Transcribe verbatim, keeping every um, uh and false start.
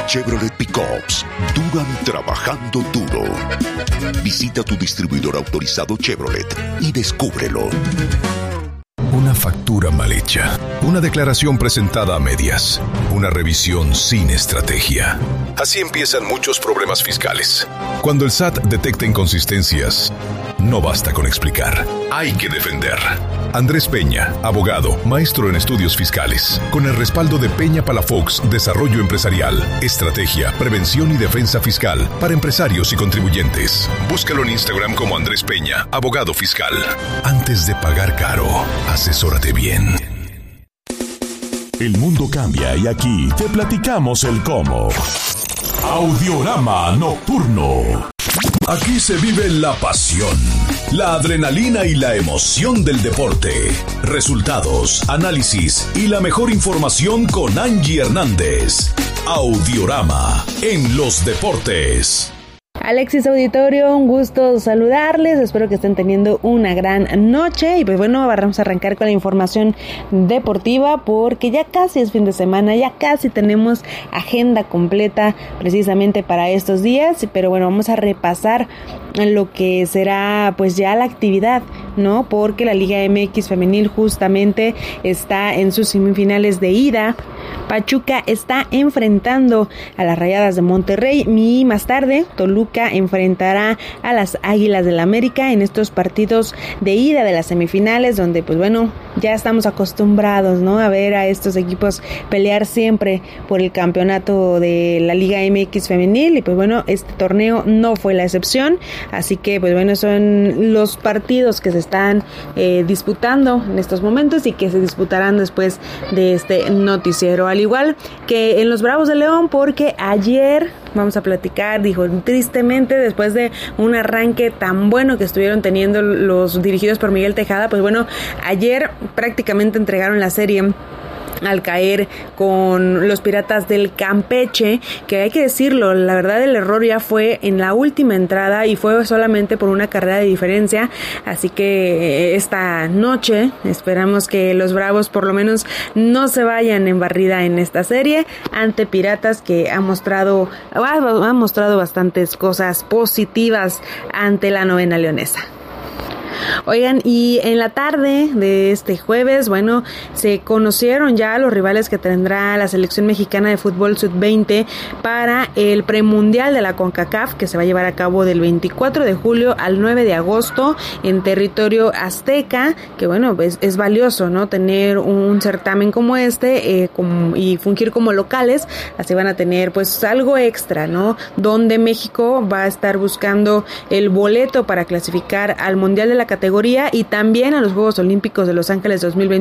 Chevrolet Pickups duran trabajando duro. Visita tu distribuidor autorizado Chevrolet y descúbrelo. Una factura mal hecha, una declaración presentada a medias, una revisión sin estrategia. Así empiezan muchos problemas fiscales. Cuando el S A T detecta inconsistencias, no basta con explicar, hay que defender. Andrés Peña, abogado, maestro en estudios fiscales, con el respaldo de Peña Palafox Desarrollo Empresarial, Estrategia, Prevención y Defensa Fiscal para empresarios y contribuyentes. Búscalo en Instagram como Andrés Peña, abogado fiscal. Antes de pagar caro, asesórate bien. El mundo cambia y aquí te platicamos el cómo. Audiorama Nocturno. Aquí se vive la pasión, la adrenalina y la emoción del deporte. Resultados, análisis y la mejor información con Angie Hernández. Audiorama en los deportes. Alexis Auditorio, un gusto saludarles, espero que estén teniendo una gran noche y pues bueno, vamos a arrancar con la información deportiva porque ya casi es fin de semana, ya casi tenemos agenda completa precisamente para estos días, pero bueno, vamos a repasar lo que será pues ya la actividad, ¿no? Porque la Liga M X femenil justamente está en sus semifinales de ida. Pachuca está enfrentando a las Rayadas de Monterrey y más tarde Toluca enfrentará a las Águilas del América en estos partidos de ida de las semifinales, donde pues bueno, ya estamos acostumbrados, ¿no? A ver a estos equipos pelear siempre por el campeonato de la Liga M X femenil y pues bueno, este torneo no fue la excepción, así que pues bueno, son los partidos que se están eh, disputando en estos momentos y que se disputarán después de este noticiero, al igual que en los Bravos de León, porque ayer vamos a platicar, dijo, tristemente después de un arranque tan bueno que estuvieron teniendo los dirigidos por Miguel Tejada, pues bueno, ayer prácticamente entregaron la serie al caer con los Piratas del Campeche, que hay que decirlo, la verdad el error ya fue en la última entrada y fue solamente por una carrera de diferencia, así que esta noche esperamos que los Bravos por lo menos no se vayan en barrida en esta serie ante Piratas, que ha mostrado ha mostrado bastantes cosas positivas ante la novena leonesa. Oigan, y en la tarde de este jueves, bueno, se conocieron ya los rivales que tendrá la selección mexicana de fútbol sub veinte para el premundial de la CONCACAF, que se va a llevar a cabo del veinticuatro de julio al nueve de agosto en territorio azteca, que bueno, pues es valioso, ¿no? Tener un certamen como este eh, como, y fungir como locales, así van a tener pues algo extra, ¿no? Donde México va a estar buscando el boleto para clasificar al mundial de la categoría y también a los Juegos Olímpicos de Los Ángeles dos mil veinte.